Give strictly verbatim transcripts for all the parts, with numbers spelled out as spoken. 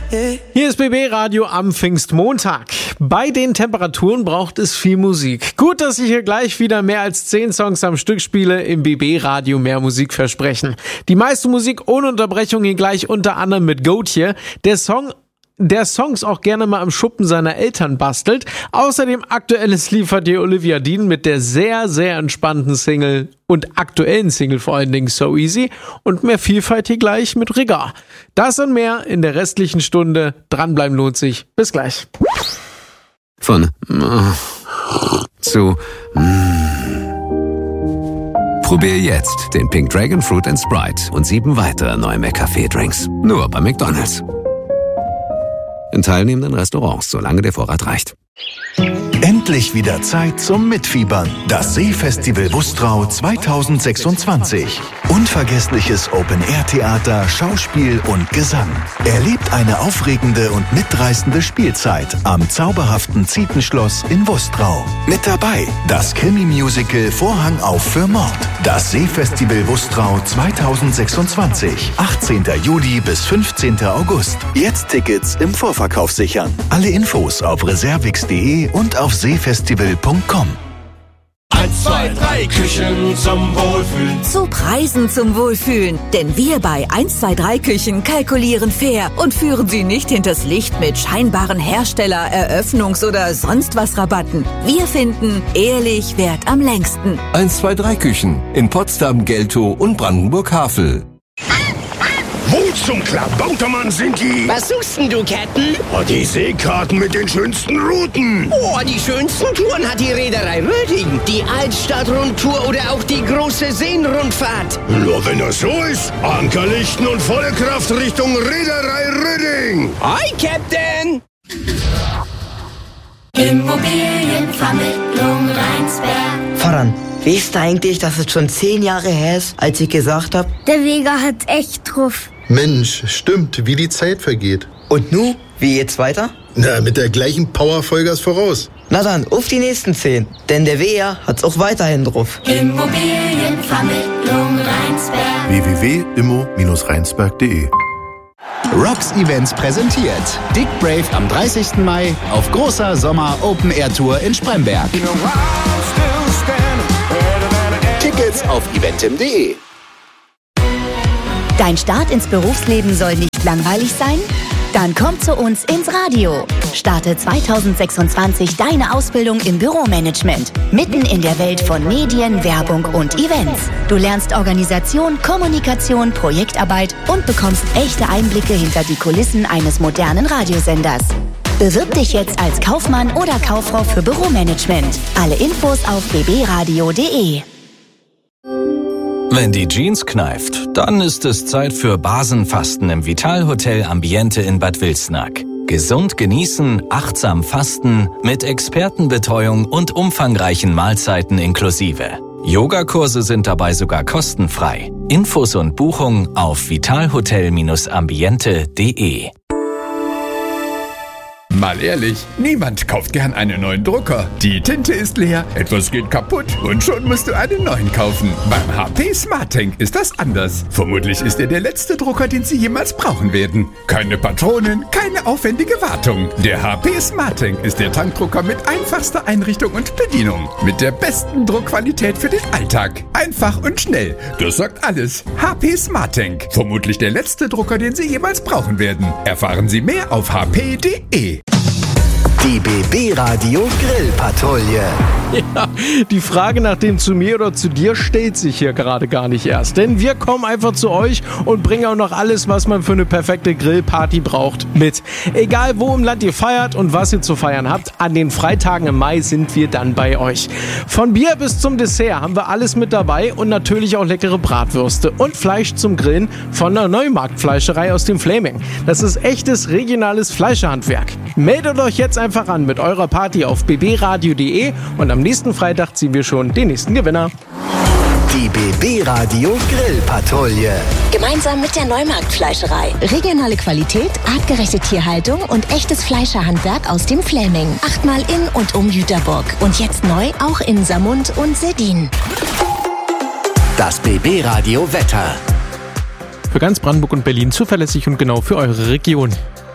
Hier ist B B Radio am Pfingstmontag. Bei den Temperaturen braucht es viel Musik. Gut, dass ich hier gleich wieder mehr als zehn Songs am Stück spiele, im B B Radio mehr Musik versprechen. Die meiste Musik ohne Unterbrechung hier gleich unter anderem mit Goat hier. Der Song der Songs auch gerne mal im Schuppen seiner Eltern bastelt. Außerdem Aktuelles liefert dir Olivia Dean mit der sehr, sehr entspannten Single und aktuellen Single vor allen Dingen So Easy und mehr Vielfalt hier gleich mit Riga. Das und mehr in der restlichen Stunde. Dranbleiben lohnt sich. Bis gleich. Von mm, zu mm. Probier jetzt den Pink Dragon Fruit and Sprite und sieben weitere neue McCafé-Drinks. Nur bei McDonald's. In teilnehmenden Restaurants, solange der Vorrat reicht. Endlich wieder Zeit zum Mitfiebern. Das Seefestival Wustrau zwanzig sechsundzwanzig. Unvergessliches Open-Air-Theater, Schauspiel und Gesang. Erlebt eine aufregende und mitreißende Spielzeit am zauberhaften Zietenschloss in Wustrau. Mit dabei das Krimi-Musical Vorhang auf für Mord. Das Seefestival Wustrau zwanzig sechsundzwanzig. achtzehnten Juli bis fünfzehnten August. Jetzt Tickets im Vorverkauf sichern. Alle Infos auf reservix punkt de und auf seefestival punkt com. Eins, zwei, drei Küchen zum Wohlfühlen. Zu Preisen zum Wohlfühlen. Denn wir bei eins zwei drei Küchen kalkulieren fair und führen Sie nicht hinters Licht mit scheinbaren Hersteller-, Eröffnungs- oder sonst was Rabatten. Wir finden, ehrlich währt am längsten. eins zwei drei Küchen in Potsdam, Geltow und Brandenburg-Havel. Wo zum Klabautermann sind die? Was suchst denn du, Captain? Oh, die Seekarten mit den schönsten Routen. Oh, die schönsten Touren hat die Reederei Röding. Die Altstadt-Rundtour oder auch die große Seenrundfahrt. Nur wenn das so ist, Ankerlichten und volle Kraft Richtung Reederei Röding. Hi, Captain! Immobilienvermittlung Rheinsberg. Voran. Weißt du eigentlich, dass es schon zehn Jahre her ist, als ich gesagt habe? Der Vega hat echt drauf. Mensch, stimmt, wie die Zeit vergeht. Und nu, wie geht's weiter? Na, mit der gleichen Power Vollgas voraus. Na dann, auf die nächsten zehn. Denn der Vega hat's auch weiterhin drauf. Immobilienvermittlung Rheinsberg. w w w punkt immo Bindestrich rheinsberg punkt de Rocks Events präsentiert Dick Brave am dreißigsten Mai auf großer Sommer-Open-Air-Tour in Spremberg. Tickets auf eventim punkt de. Dein Start ins Berufsleben soll nicht langweilig sein? Dann komm zu uns ins Radio. Starte zwanzig sechsundzwanzig deine Ausbildung im Büromanagement. Mitten in der Welt von Medien, Werbung und Events. Du lernst Organisation, Kommunikation, Projektarbeit und bekommst echte Einblicke hinter die Kulissen eines modernen Radiosenders. Bewirb dich jetzt als Kaufmann oder Kauffrau für Büromanagement. Alle Infos auf b b radio punkt de. Wenn die Jeans kneift, dann ist es Zeit für Basenfasten im Vitalhotel Ambiente in Bad Wilsnack. Gesund genießen, achtsam fasten, mit Expertenbetreuung und umfangreichen Mahlzeiten inklusive. Yogakurse sind dabei sogar kostenfrei. Infos und Buchung auf vitalhotel ambiente punkt de. Mal ehrlich, niemand kauft gern einen neuen Drucker. Die Tinte ist leer, etwas geht kaputt und schon musst du einen neuen kaufen. Beim H P SmartTank ist das anders. Vermutlich ist er der letzte Drucker, den Sie jemals brauchen werden. Keine Patronen, keine aufwendige Wartung. Der H P SmartTank ist der Tankdrucker mit einfachster Einrichtung und Bedienung. Mit der besten Druckqualität für den Alltag. Einfach und schnell. Das sagt alles. H P SmartTank. Vermutlich der letzte Drucker, den Sie jemals brauchen werden. Erfahren Sie mehr auf h p punkt de. Die B B Radio Grillpatrouille. Ja, die Frage nach dem zu mir oder zu dir stellt sich hier gerade gar nicht erst. Denn wir kommen einfach zu euch und bringen auch noch alles, was man für eine perfekte Grillparty braucht, mit. Egal wo im Land ihr feiert und was ihr zu feiern habt, an den Freitagen im Mai sind wir dann bei euch. Von Bier bis zum Dessert haben wir alles mit dabei und natürlich auch leckere Bratwürste und Fleisch zum Grillen von der Neumarktfleischerei aus dem Flaming. Das ist echtes regionales Fleischerhandwerk. Meldet euch jetzt einfach an mit eurer Party auf b b radio punkt de und am nächsten Freitag ziehen wir schon den nächsten Gewinner. Die B B Radio Grillpatrouille. Gemeinsam mit der Neumarktfleischerei. Regionale Qualität, artgerechte Tierhaltung und echtes Fleischerhandwerk aus dem Flaming. Achtmal in und um Jüterburg. Und jetzt neu auch in Samund und Seddin. Das B B Radio Wetter. Für ganz Brandenburg und Berlin zuverlässig und genau für eure Region.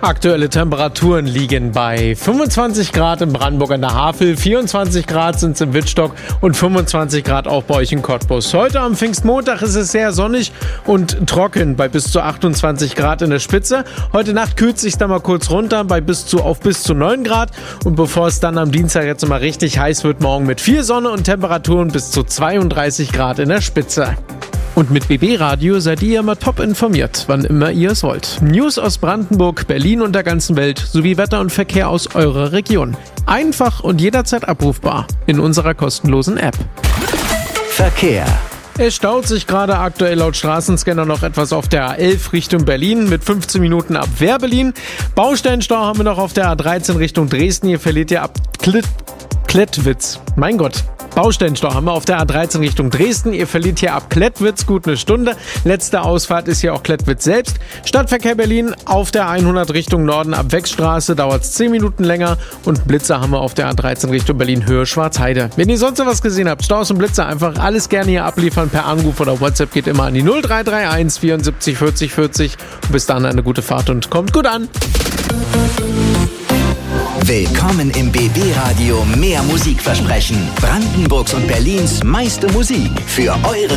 Aktuelle Temperaturen liegen bei fünfundzwanzig Grad in Brandenburg an der Havel, vierundzwanzig Grad sind es in Wittstock und fünfundzwanzig Grad auch bei euch in Cottbus. Heute am Pfingstmontag ist es sehr sonnig und trocken bei bis zu achtundzwanzig Grad in der Spitze. Heute Nacht kühlt es sich dann mal kurz runter bei bis zu, auf bis zu neun Grad. Und bevor es dann am Dienstag jetzt mal richtig heiß wird, morgen mit viel Sonne und Temperaturen bis zu zweiunddreißig Grad in der Spitze. Und mit B B Radio seid ihr immer top informiert, wann immer ihr es wollt. News aus Brandenburg, Berlin und der ganzen Welt sowie Wetter und Verkehr aus eurer Region. Einfach und jederzeit abrufbar in unserer kostenlosen App. Verkehr. Es staut sich gerade aktuell laut Straßenscanner noch etwas auf der A elf Richtung Berlin mit fünfzehn Minuten ab Wehr-Berlin. Baustellenstau haben wir noch auf der A dreizehn Richtung Dresden. Hier verliert ihr ab Klitt, Klettwitz. Mein Gott. Baustellenstau haben wir auf der A dreizehn Richtung Dresden. Ihr verliert hier ab Klettwitz gut eine Stunde. Letzte Ausfahrt ist hier auch Klettwitz selbst. Stadtverkehr Berlin auf der hundert Richtung Norden ab Wechstraße dauert es zehn Minuten länger. Und Blitzer haben wir auf der A dreizehn Richtung Berlin Höhe Schwarzheide. Wenn ihr sonst noch was gesehen habt, Staus und Blitzer, einfach alles gerne hier abliefern per Anruf oder WhatsApp geht immer an die null drei drei eins vierundsiebzig vierzig vierzig. Und bis dann eine gute Fahrt und kommt gut an. Willkommen im B B-Radio Mehr Musikversprechen. Brandenburgs und Berlins meiste Musik für eure